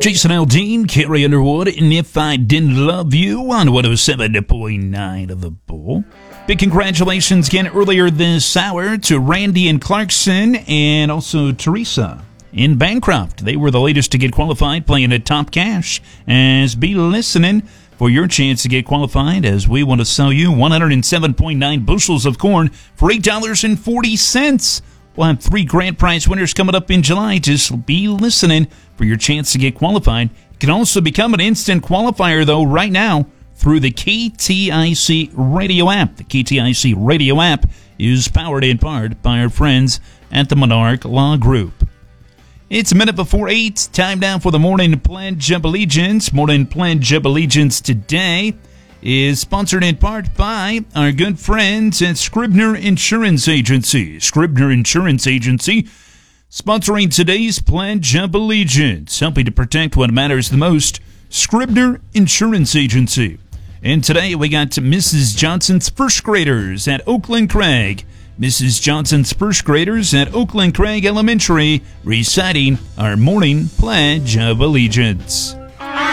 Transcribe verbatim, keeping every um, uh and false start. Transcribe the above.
Jason Aldean, Carrie Underwood, and If I Didn't Love You on one oh seven point nine of the Bull. Big congratulations again earlier this hour to Randy and Clarkson and also Teresa in Bancroft. They were the latest to get qualified, playing at Top Cash. As be listening for your chance to get qualified, as we want to sell you one hundred seven point nine bushels of corn for eight dollars and forty cents. We'll have three grand prize winners coming up in July. Just be listening for your chance to get qualified. You can also become an instant qualifier, though, right now through the K T I C radio app. The K T I C radio app is powered in part by our friends at the Monarch Law Group. It's a minute before eight. Time now for the Morning Pledge of Allegiance. Morning Pledge of Allegiance today is sponsored in part by our good friends at Scribner Insurance Agency. Scribner Insurance Agency sponsoring today's Pledge of Allegiance, helping to protect what matters the most. Scribner Insurance Agency. And today we got Missus Johnson's first graders at Oakland Craig. Missus Johnson's first graders at Oakland Craig Elementary reciting our Morning Pledge of Allegiance.